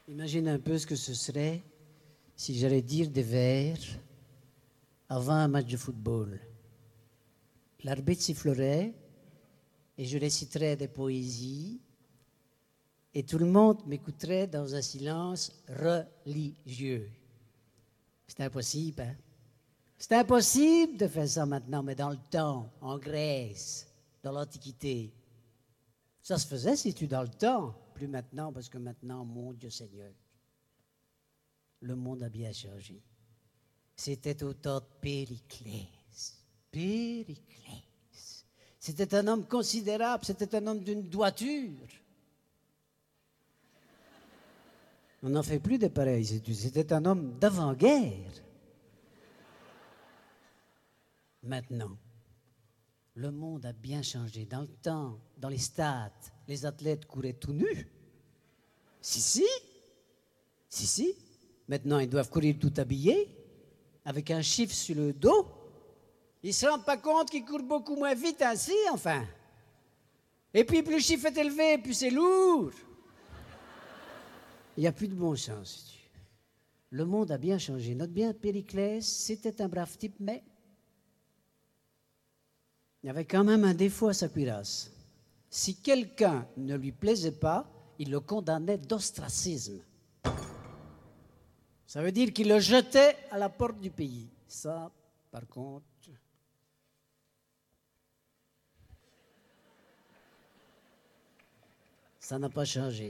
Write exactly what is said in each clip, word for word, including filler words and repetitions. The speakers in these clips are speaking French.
Imagine un peu ce que ce serait si j'allais dire des vers avant un match de football. L'arbitre sifflerait et je réciterais des poésies et tout le monde m'écouterait dans un silence religieux. C'est impossible, hein? C'est impossible de faire ça maintenant, mais dans le temps, en Grèce, dans l'Antiquité, ça se faisait si tu dans le temps. Plus maintenant, parce que maintenant, mon Dieu Seigneur, le monde a bien changé. C'était au temps de Périclès. Périclès. C'était un homme considérable, c'était un homme d'une droiture. On n'en fait plus de pareils, c'était un homme d'avant-guerre. Maintenant, le monde a bien changé. Dans le temps, dans les stades, les athlètes couraient tout nus. Si, si. Si, si. Maintenant, ils doivent courir tout habillés, avec un chiffre sur le dos. Ils ne se rendent pas compte qu'ils courent beaucoup moins vite ainsi, enfin. Et puis, plus le chiffre est élevé, plus c'est lourd. Il n'y a plus de bon sens. Le monde a bien changé. Notre bien Périclès, c'était un brave type, mais il y avait quand même un défaut à sa cuirasse. Si quelqu'un ne lui plaisait pas, il le condamnait d'ostracisme. Ça veut dire qu'il le jetait à la porte du pays. Ça, par contre, ça n'a pas changé.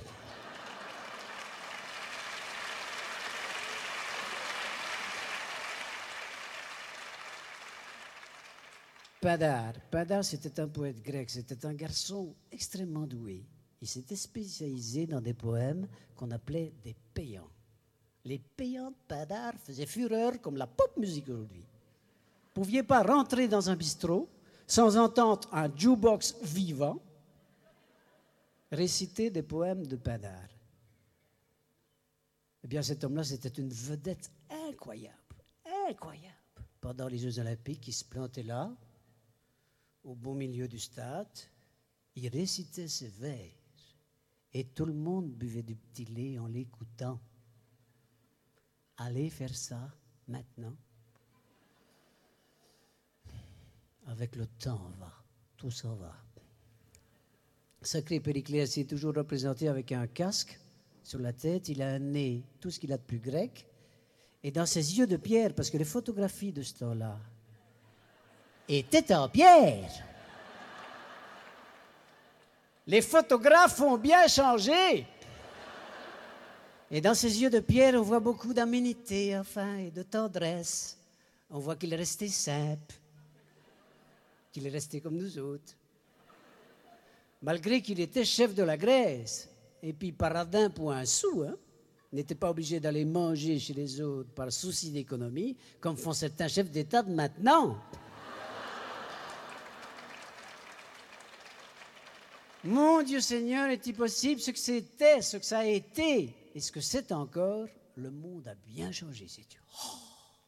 Pindare. Pindare, c'était un poète grec, c'était un garçon extrêmement doué. Il s'était spécialisé dans des poèmes qu'on appelait des péants. Les péants de Pindare faisaient fureur comme la pop musique aujourd'hui. Vous ne pouviez pas rentrer dans un bistrot sans entendre un jukebox vivant réciter des poèmes de Pindare. Eh bien, cet homme-là, c'était une vedette incroyable, incroyable. Pendant les Jeux Olympiques, il se plantait là, au beau milieu du stade, il récitait ses vers et tout le monde buvait du petit lait en l'écoutant. Allez faire ça maintenant. Avec le temps, on va. Tout ça va. Sacré Périclès est toujours représenté avec un casque sur la tête. Il a un nez, tout ce qu'il a de plus grec. Et dans ses yeux de pierre, parce que les photographies de ce temps-là étaient en pierre. Les photographes ont bien changé. Et dans ses yeux de pierre, on voit beaucoup d'aménité, enfin, et de tendresse. On voit qu'il est resté simple, qu'il est resté comme nous autres. Malgré qu'il était chef de la Grèce, et puis paradin pour un sou, hein, n'était pas obligé d'aller manger chez les autres par souci d'économie, comme font certains chefs d'État de maintenant. Mon Dieu Seigneur, est-il possible ce que c'était, ce que ça a été, et ce que c'est encore? Le monde a bien changé, c'est Dieu. Oh!